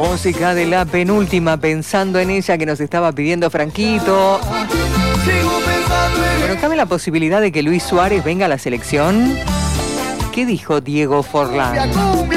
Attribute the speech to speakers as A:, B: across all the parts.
A: Música de la penúltima, pensando en ella que nos estaba pidiendo Franquito. Bueno, cabe la posibilidad de que Luis Suárez venga a la selección. ¿Qué dijo Diego Forlán?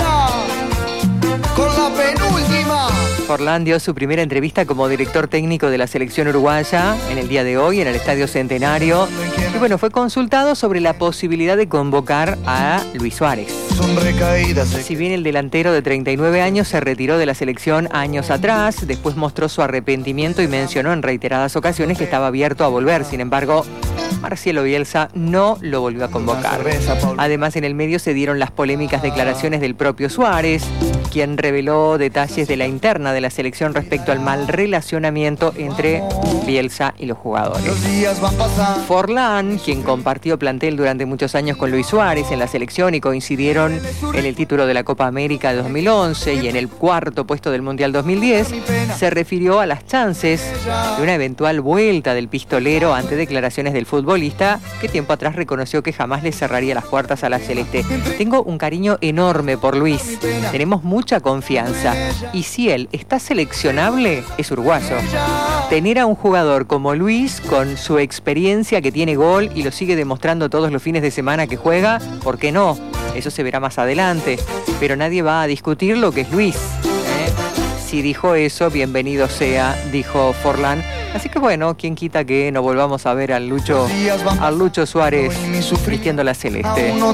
B: Con la penúltima.
A: Forlán dio su primera entrevista como director técnico de la selección uruguaya en el día de hoy en el Estadio Centenario. Y bueno, fue consultado sobre la posibilidad de convocar a Luis Suárez.
B: Son recaídas.
A: Si bien el delantero de 39 años se retiró de la selección años atrás, después mostró su arrepentimiento y mencionó en reiteradas ocasiones que estaba abierto a volver. Sin embargo, Marcelo Bielsa no lo volvió a convocar. Además, en el medio se dieron las polémicas declaraciones del propio Suárez, quien reveló detalles de la interna de la selección respecto al mal relacionamiento entre Bielsa y los jugadores. Forlán, quien compartió plantel durante muchos años con Luis Suárez en la selección y coincidieron en el título de la Copa América de 2011 y en el cuarto puesto del Mundial 2010, se refirió a las chances de una eventual vuelta del pistolero ante declaraciones del futbolista que tiempo atrás reconoció que jamás le cerraría las puertas a la celeste. Tengo un cariño enorme por Luis, tenemos mucha confianza y si él está seleccionable es uruguayo. Tener a un jugador como Luis con su experiencia que tiene gol y lo sigue demostrando todos los fines de semana que juega, ¿por qué no? Eso se verá más adelante, pero nadie va a discutir lo que es Luis. Si dijo eso, bienvenido sea, dijo Forlán. Así que bueno, quién quita que no volvamos a ver al Lucho Suárez vistiendo la celeste.